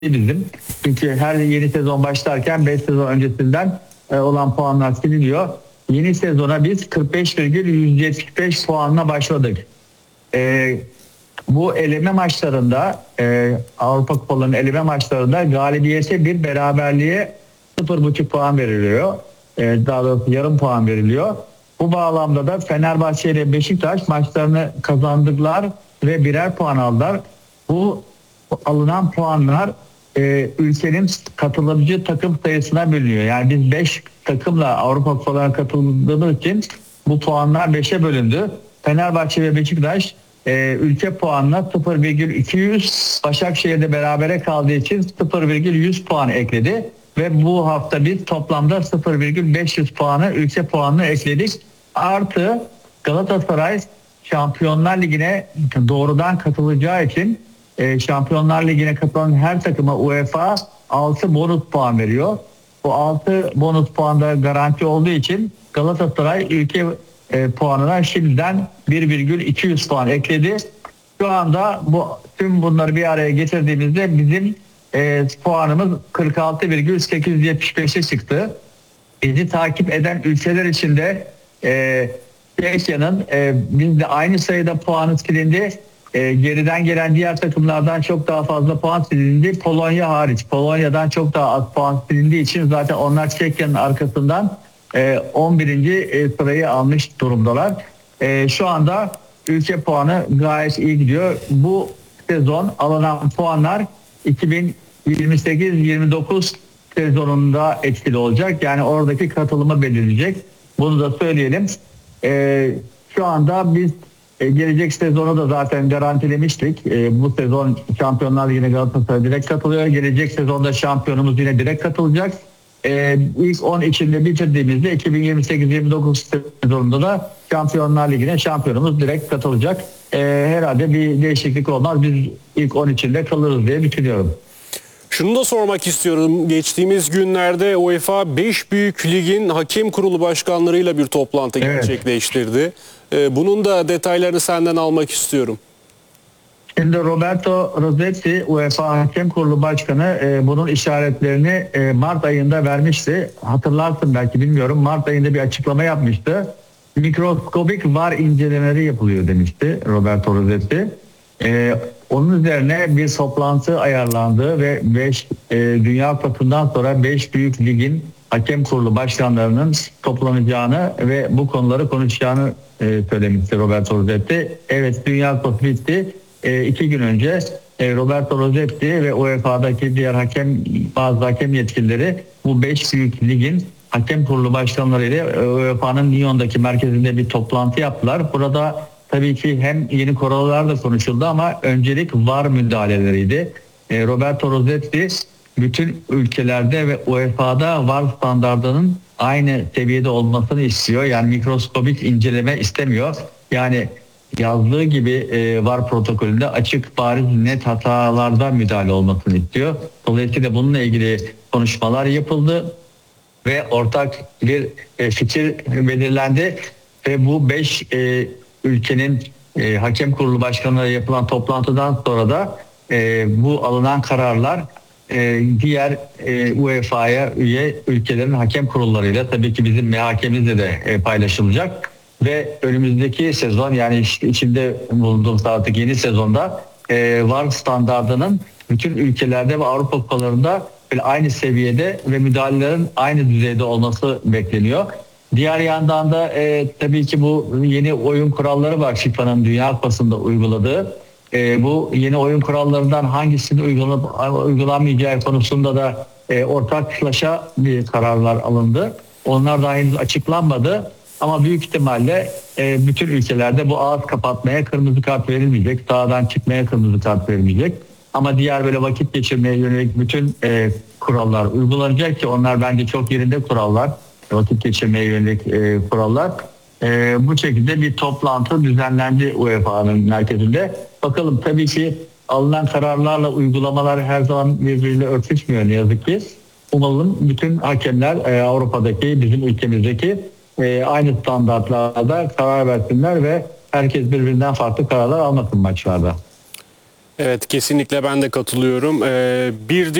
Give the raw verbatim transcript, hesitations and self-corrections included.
bizim. Çünkü her yeni sezon başlarken beş sezon öncesinden e, olan puanlar siliniyor. Yeni sezona biz kırk beş virgül yüz yetmiş beş puanla başladık. E, bu eleme maçlarında e, Avrupa Kupalarının eleme maçlarında galibiyete bir, beraberliğe sıfır buçuk puan veriliyor. E, daha doğrusu yarım puan veriliyor. Bu bağlamda da Fenerbahçe ile Beşiktaş maçlarını kazandılar ve birer puan aldılar. Bu alınan puanlar e, ülkenin katılımcı takım sayısına bölünüyor. Yani biz beş takımla Avrupa Kupalarına katıldığımız için bu puanlar beşe bölündü. Fenerbahçe ve Beşiktaş e, ülke puanına sıfır virgül iki yüz, Başakşehir'de berabere kaldığı için sıfır virgül yüz puan ekledi. Ve bu hafta biz toplamda sıfır virgül beş yüz puanı ülke puanını ekledik. Artı Galatasaray Şampiyonlar Ligi'ne doğrudan katılacağı için e, Şampiyonlar Ligi'ne katılan her takıma UEFA altı bonus puan veriyor. Bu altı bonus puan da garanti olduğu için Galatasaray ülke e, puanına şimdiden bir virgül iki yüz puan ekledi. Şu anda bu tüm bunları bir araya getirdiğimizde bizim e, puanımız kırk altı virgül sekiz yüz yetmiş beşe çıktı. Bizi takip eden ülkeler içinde e, Çekya'nın e, bizde aynı sayıda puanı silindi. E, geriden gelen diğer takımlardan çok daha fazla puan silindi. Polonya hariç. Polonya'dan çok daha az puan silindiği için zaten onlar Çekya'nın arkasından e, on birinci E, sırayı almış durumdalar. E, şu anda ülke puanı gayet iyi gidiyor. Bu sezon alınan puanlar iki bin yirmi sekiz yirmi dokuz sezonunda etkili olacak. Yani oradaki katılımı belirleyecek. Bunu da söyleyelim. E, şu anda biz e, gelecek sezonu da zaten garantilemiştik. E, bu sezon Şampiyonlar Ligi'ne Galatasaray direkt katılıyor. Gelecek sezonda şampiyonumuz yine direkt katılacak. E, ilk on içinde bitirdiğimizde iki bin yirmi sekiz yirmi dokuz sezonunda da Şampiyonlar Ligi'ne şampiyonumuz direkt katılacak. E, herhalde bir değişiklik olmaz. Biz ilk on içinde kalırız diye düşünüyorum. Şunu da sormak istiyorum. Geçtiğimiz günlerde UEFA beş büyük ligin hakem kurulu başkanlarıyla bir toplantı Evet. gerçekleştirdi. Bunun da detaylarını senden almak istiyorum. Şimdi Roberto Rossetti UEFA Hakem Kurulu Başkanı e, bunun işaretlerini e, Mart ayında vermişti. Hatırlarsın belki, bilmiyorum. Mart ayında bir açıklama yapmıştı. Mikroskobik var incelemeleri yapılıyor demişti Roberto Rossetti. E, onun üzerine bir toplantı ayarlandı ve beş e, Dünya Kupası'ndan sonra beş büyük ligin hakem kurulu başkanlarının toplanacağını ve bu konuları konuşacağını e, söylemişti Roberto Rossetti. Evet, Dünya Kupası bitti. E, iki gün önce e, Roberto Rossetti ve UEFA'daki diğer hakem, bazı hakem yetkilileri bu beş büyük ligin hakem kurulu başkanlarıyla e, UEFA'nın Lyon'daki merkezinde bir toplantı yaptılar. Burada tabii ki hem yeni kurallar da konuşuldu ama öncelik var müdahaleleriydi. E, Roberto Rossetti bütün ülkelerde ve UEFA'da var standardının aynı seviyede olmasını istiyor. Yani mikroskobik inceleme istemiyor. Yani yazdığı gibi e, var protokolünde açık, bariz, net hatalardan müdahale olmasını istiyor. Dolayısıyla bununla ilgili konuşmalar yapıldı ve ortak bir e, fikir belirlendi ve bu beş e, ülkenin e, hakem kurulu başkanları yapılan toplantıdan sonra da e, bu alınan kararlar e, diğer e, UEFA'ya üye ülkelerin hakem kurullarıyla, tabii ki bizim M H K'mizle de e, paylaşılacak. Ve önümüzdeki sezon, yani işte içinde bulunduğumuz artık yeni sezonda e, var standardının bütün ülkelerde ve Avrupa Kupalarında böyle aynı seviyede ve müdahalelerin aynı düzeyde olması bekleniyor. Diğer yandan da e, tabii ki bu yeni oyun kuralları var FIFA'nın Dünya Kupası'nda uyguladığı. E, bu yeni oyun kurallarından hangisini uygulanıp uygulanmayacağı konusunda da e, ortaklaşa bir kararlar alındı. Onlar da henüz açıklanmadı. Ama büyük ihtimalle e, bütün ülkelerde bu ağız kapatmaya kırmızı kart verilmeyecek. Sahadan çıkmaya kırmızı kart verilmeyecek. Ama diğer böyle vakit geçirmeye yönelik bütün e, kurallar uygulanacak ki onlar bence çok yerinde kurallar. Vakit geçirmeye yönelik e, kurallar. E, bu şekilde bir toplantı düzenlendi UEFA'nın merkezinde. Bakalım, tabii ki alınan kararlarla uygulamalar her zaman birbiriyle örtüşmüyor ne yazık ki. Umalım bütün hakemler e, Avrupa'daki, bizim ülkemizdeki e, aynı standartlarda karar versinler ve herkes birbirinden farklı kararlar almasın maçlarda. Evet, kesinlikle ben de katılıyorum. Ee, bir